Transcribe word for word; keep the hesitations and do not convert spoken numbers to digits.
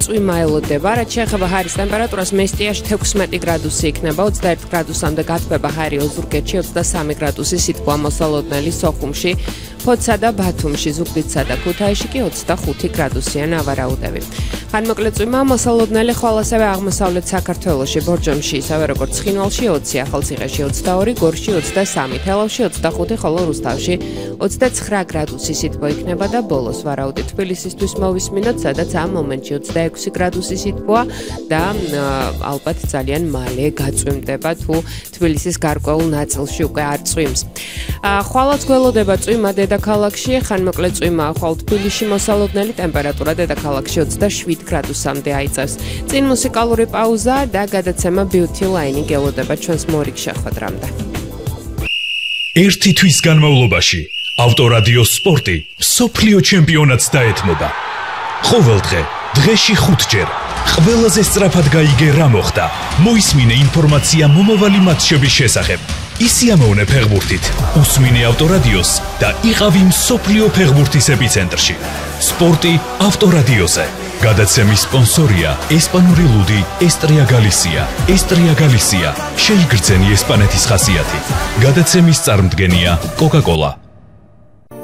წვიმა ელოდება, რაც შეეხება ჰაერის ტემპერატურას, მესტიაში თექვსმეტი გრადუსი იქნება, ოცდაერთი გრადუსამდე გათბება ჰაერი ოზურგეთში, ოცდასამი გრადუსი სითბოა მოსალოდნელი სოხუმში, ფოთსა და ბათუმში, ზუგდიდსა და ქუთაისში კი ოცდახუთი გრადუსია ნავარაუდები. ხანმოკლე წვიმა მოსალოდნელი ხვალ ასევე აღმოსავლეთ საქართველოში, ბორჯომში, ისევე როგორც ცხინვალში ოცი, ახალციხეში ოცდაორი, გორში ოცდასამი, თელავში ოცდახუთი, ხოლო რუსთავში ოცდაცხრა გრადუსი სითბო იქნება და ბოლოს ვარაუდი თბილისისთვის მოვისმინოთ, სადაც ამ მომენტში ოცდაექვსი გრადუსი სითბოა და ალბათ ძალიან მალე გაწვიმდება თუ თბილისის გარკვეულ ნაწილში უკვე არ წვიმს. ხვალაც გველოდება წვიმა დედაქალაქში, ხანმოკლე წვიმა ხვალ თბილისში მოსალოდნელი ტემპერატურა დედაქალაქში ოცდაშვიდ გრადუსამდე აიწევს. წინ მუსიკალური პაუზა და გადაცემა Beauty Line გელოდება ჩვენს მორიგ შეხვედრამდე. ერთი თვის განმავლობაში ავტორადიოს სპორტი მსოფლიო ჩემპიონატს დაეთმობა. ყოველდღე დღეში ხუთჯერ ყველაზე სწრაფად გაიგე რა მოხდა. მოისმინე ინფორმაცია მომავალი მატჩების შესახებ. ისიამოვნე ფეხბურთით, უსმინე ავტორადიოს და იყავი მსოფლიო ფეხბურთის ეპიცენტრში. სპორტი ავტორადიოზე. გადაცემის სპონსორია ესპანური ლუდი ესტრია გალისია. ესტრია გალისია შეიგრძენი ესპანეთის ხასიათი. გადაცემის წარმდგენია კოკა-კოლა.